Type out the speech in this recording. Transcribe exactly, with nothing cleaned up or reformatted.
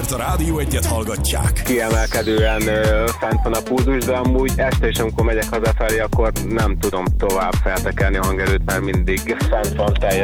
mert a Rádió Egyet hallgatják. Kiemelkedően ö, fent van a pulzus, de amúgy este is, amikor megyek hazafelé, akkor nem tudom tovább feltekelni a hangerőt, mert mindig fent van teljesen